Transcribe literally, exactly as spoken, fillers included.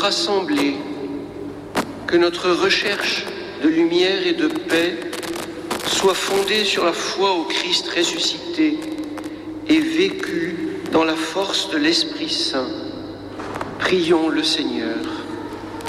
notre assemblée, que notre recherche de lumière et de paix soit fondée sur la foi au Christ ressuscité et vécue dans la force de l'Esprit Saint. Prions le Seigneur.